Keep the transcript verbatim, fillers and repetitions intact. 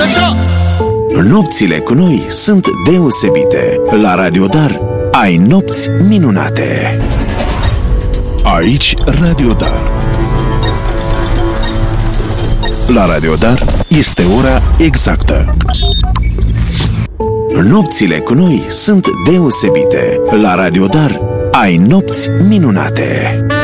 Așa! Nopțile cu noi sunt deosebite. La Radio Dar ai nopți minunate. Aici Radio Dar. La Radio Dar este ora exactă. Nopțile cu noi sunt deosebite. La Radio Dar ai nopți minunate.